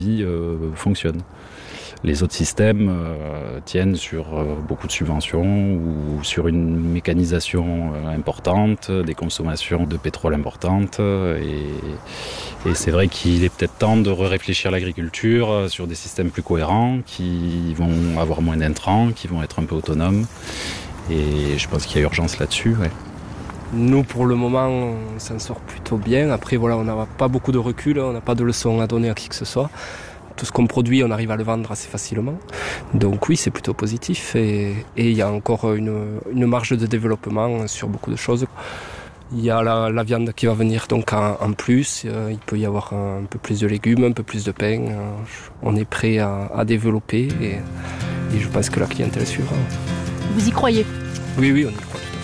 fonctionne. Les autres systèmes tiennent sur beaucoup de subventions ou sur une mécanisation importante, des consommations de pétrole importantes. Et c'est vrai qu'il est peut-être temps de réfléchir l'agriculture sur des systèmes plus cohérents, qui vont avoir moins d'intrants, qui vont être un peu autonomes. Et je pense qu'il y a urgence là-dessus. Ouais. Nous, pour le moment, on s'en sort plutôt bien. Après, voilà, on n'a pas beaucoup de recul, on n'a pas de leçons à donner à qui que ce soit. Tout ce qu'on produit, on arrive à le vendre assez facilement. Donc oui, c'est plutôt positif. Et il y a encore une marge de développement sur beaucoup de choses. Il y a la viande qui va venir donc en plus. Il peut y avoir un peu plus de légumes, un peu plus de pain. On est prêt à développer et je pense que la clientèle suivra. Vous y croyez ? Oui, on y croit.